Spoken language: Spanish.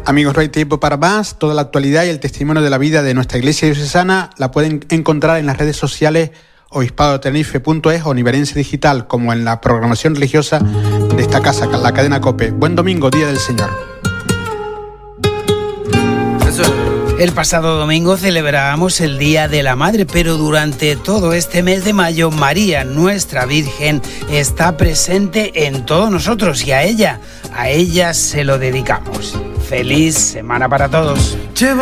Amigos, no hay tiempo para más. Toda la actualidad y el testimonio de la vida de nuestra iglesia diocesana la pueden encontrar en las redes sociales obispadotenerife.es o Niverense Digital, como en la programación religiosa de esta casa, la cadena COPE. Buen domingo, Día del Señor. El pasado domingo celebrábamos el Día de la Madre, pero durante todo este mes de mayo, María, nuestra Virgen, está presente en todos nosotros y a ella se lo dedicamos. ¡Feliz semana para todos!